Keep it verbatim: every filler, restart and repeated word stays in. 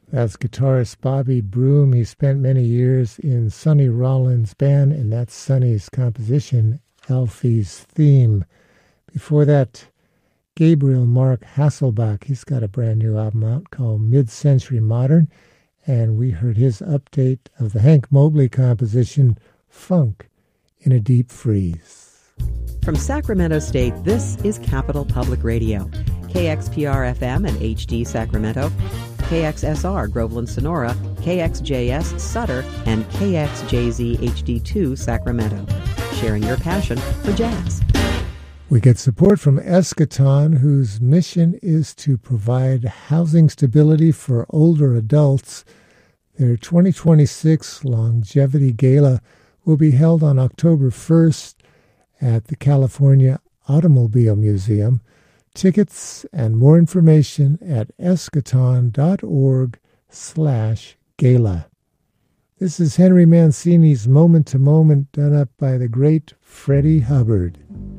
That's guitarist Bobby Broom. He spent many years in Sonny Rollins' band, and that's Sonny's composition, Alfie's Theme. Before that, Gabriel Mark Hasselbach. He's got a brand new album out called Mid-Century Modern, and we heard his update of the Hank Mobley composition, Funk in a Deep Freeze. From Sacramento State, this is Capital Public Radio, K X P R F M and H D Sacramento, K X S R Groveland Sonora, K X J S Sutter, and K X J Z H D two Sacramento. Sharing your passion for jazz. We get support from Eschaton, whose mission is to provide housing stability for older adults. Their twenty twenty-six Longevity Gala will be held on October first at the California Automobile Museum. Tickets and more information at eschaton.org slash gala. This is Henry Mancini's Moment to Moment, done up by the great Freddie Hubbard.